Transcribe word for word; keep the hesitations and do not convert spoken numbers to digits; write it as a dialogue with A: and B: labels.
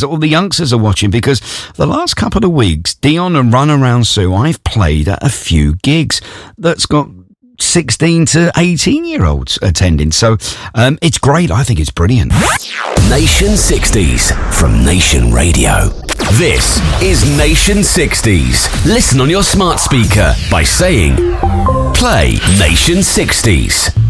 A: all the youngsters are watching, because the last couple of weeks, Dion and Run Around Sue, I've played at a few gigs that's got sixteen to eighteen year olds attending. So um, it's great. I think it's brilliant.
B: Nation sixties from Nation Radio. This is Nation sixties. Listen on your smart speaker by saying, play Nation sixties.